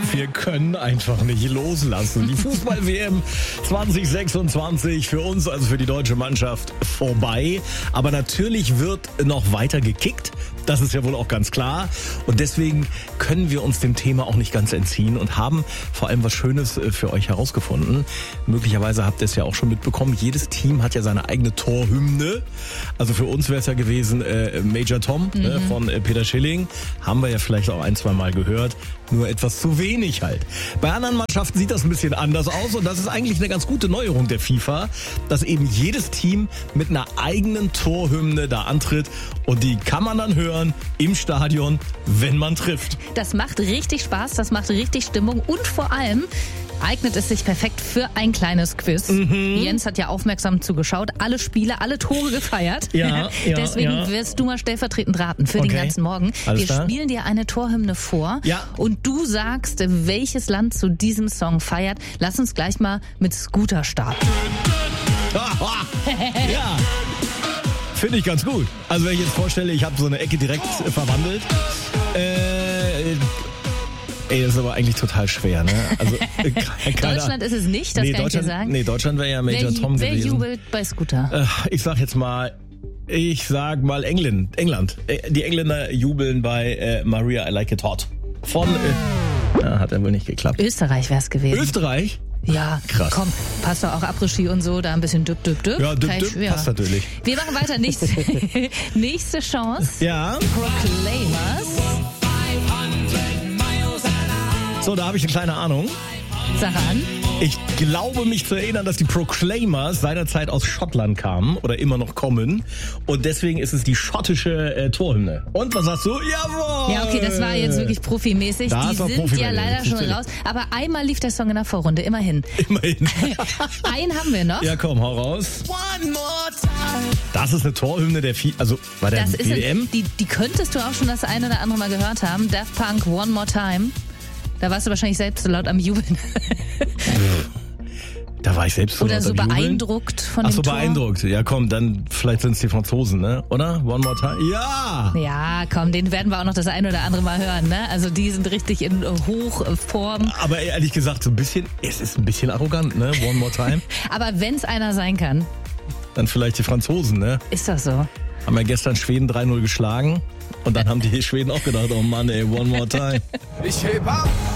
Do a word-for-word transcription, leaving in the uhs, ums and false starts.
Wir können einfach nicht loslassen. Die Fußball-W M zwanzig sechsundzwanzig für uns, also für die deutsche Mannschaft, vorbei. Aber natürlich wird noch weiter gekickt. Das ist ja wohl auch ganz klar. Und deswegen können wir uns dem Thema auch nicht ganz entziehen und haben vor allem was Schönes für euch herausgefunden. Möglicherweise habt ihr es ja auch schon mitbekommen. Jedes Team hat ja seine eigene Torhymne. Also für uns wäre es ja gewesen äh, Major Tom mhm. ne, von äh, Peter Schilling. Haben wir ja vielleicht auch ein, zwei Mal gehört. Nur etwas zu wenig halt. Bei anderen Mannschaften sieht das ein bisschen anders aus. Und das ist eigentlich eine ganz gute Neuerung der FIFA, dass eben jedes Team mit einer eigenen Torhymne da antritt. Und die kann man dann hören im Stadion, wenn man trifft. Das macht richtig Spaß, das macht richtig Stimmung und vor allem eignet es sich perfekt für ein kleines Quiz. Mhm. Jens hat ja aufmerksam zugeschaut, alle Spiele, alle Tore gefeiert. Ja, ja, Deswegen ja. wirst du mal stellvertretend raten für okay. den ganzen Morgen. Alles Wir klar. spielen dir eine Torhymne vor ja. und du sagst, welches Land zu diesem Song feiert. Lass uns gleich mal mit Scooter starten. Ja. Finde ich ganz gut. Also wenn ich jetzt vorstelle, ich habe so eine Ecke direkt äh, verwandelt. Äh, ey, das ist aber eigentlich total schwer, ne? Also, äh, keine, Deutschland ist es nicht, das nee, kann ich dir sagen. Nee, Deutschland wäre ja Major wer, Tom wer gewesen. Wer jubelt bei Scooter? Äh, ich sag jetzt mal, ich sag mal England. England. Äh, die Engländer jubeln bei äh, Maria I Like It Hot. Von, äh, ja, hat ja wohl nicht geklappt. Österreich wäre es gewesen. Österreich? Ja, krass. Komm, passt doch auch Après-Ski und so, da ein bisschen düpp, düpp, düpp. Ja, düpp, düpp, passt natürlich. Wir machen weiter. Nächste, nächste Chance. Ja. Proclaimers. So, da habe ich eine kleine Ahnung. Sag an. Ich glaube mich zu erinnern, dass die Proclaimers seinerzeit aus Schottland kamen oder immer noch kommen. Und deswegen ist es die schottische äh, Torhymne. Und was sagst du? Jawohl! Ja, okay, das war jetzt wirklich profimäßig. Da die sind Profi ja leider schon raus. Aber einmal lief der Song in der Vorrunde, immerhin. Immerhin. Einen haben wir noch. Ja, komm, hau raus. One more time. Das ist eine Torhymne der FIFA, also war der das ist W M? Eine, die, die könntest du auch schon das eine oder andere Mal gehört haben. Daft Punk, One More Time. Da warst du wahrscheinlich selbst so laut am Jubeln. Da war ich selbst so Oder laut so am Jubeln. beeindruckt von Ach dem so, Tor. beeindruckt. Ja, komm, dann vielleicht sind es die Franzosen, ne? Oder? One more time. Ja! Ja, komm, den werden wir auch noch das ein oder andere Mal hören, ne? Also die sind richtig in Hochform. Aber ehrlich gesagt, so ein bisschen, es ist ein bisschen arrogant, ne? One more time. Aber wenn es einer sein kann. Dann vielleicht die Franzosen, ne? Ist das so? Haben ja gestern Schweden drei null geschlagen. Und dann haben die Schweden auch gedacht, oh Mann, ey, one more time. Ich heb ab.